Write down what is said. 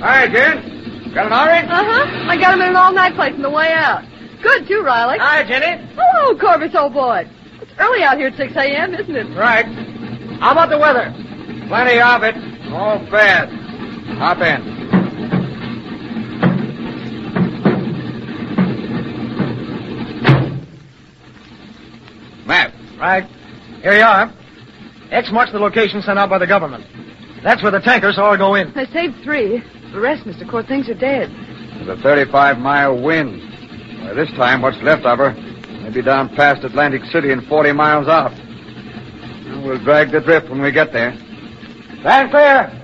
Hi, Jen. Got an orange? Uh-huh. I got him in an all-night place on the way out. Good, too, Riley. Hi, Jenny. Hello, Corvus, old boy. It's early out here at 6 a.m., isn't it? Right. How about the weather? Plenty of it. Oh, bad. Hop in. Map. Right. Here you are. X marks the location sent out by the government. That's where the tankers all go in. I saved 3. The rest, Mr. Court, thinks are dead. There's a 35-mile wind. By this time, what's left of her may be down past Atlantic City and 40 miles out. We'll drag the drift when we get there. Stand clear.